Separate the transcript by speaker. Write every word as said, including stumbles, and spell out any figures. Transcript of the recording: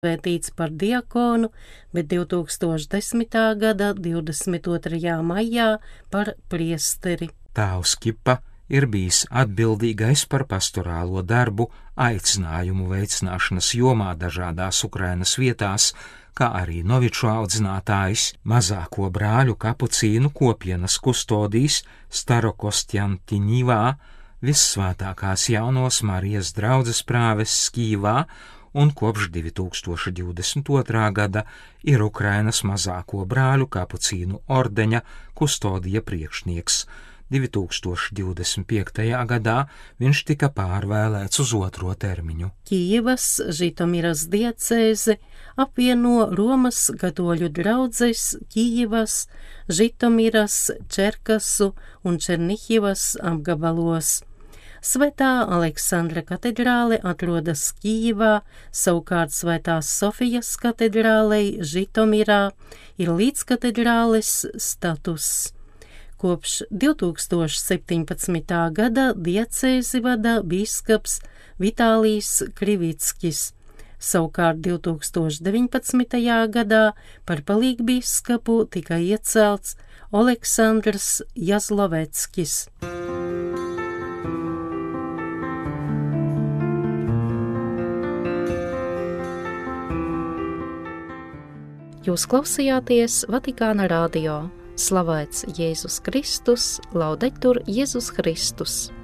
Speaker 1: Vētīts par diakonu, bet divs tūkstoši desmitā gada divdesmit otrajā maijā par priesteri.
Speaker 2: Tāvs Kipa ir bijis atbildīgais par pastorālo darbu aicinājumu veicināšanas jomā dažādās Ukrainas vietās, kā arī noviču audzinātājs, mazāko brāļu kapucīnu kopienas kustodijs Starokostjantinivā, Vissvētākās Jaunos Marijas draudzes prāvests Kīvā un kopš divi tūkstoši divdesmit otrā gada ir Ukrainas mazāko brāļu kapucīnu ordeņa kustodija priekšnieks. divi tūkstoši divdesmit piektajā gadā viņš tika pārvēlēts uz otro termiņu.
Speaker 1: Kijevas Žitomiras diecēze apvieno Romas katoļu draudzes Kijevas, Žitomiras, Čerkasu un Černihivas apgabalos. Svētā Aleksandra katedrāle atrodas Kijivā, savukārt Svētās Sofijas katedrālei Žitomirā ir līdzkatedrāles status. Kopš divi tūkstoši septiņpadsmitā gada diecēzi vada bīskaps Vitālijs Krivickis, savukārt divi tūkstoši deviņpadsmitajā gadā par palīgbīskapu tika iecelts Oleksandrs Jazloveckis. Jūs klausījāties Vatikāna radio. Slavēts Jēzus Kristus, laudetur Jēzus Kristus.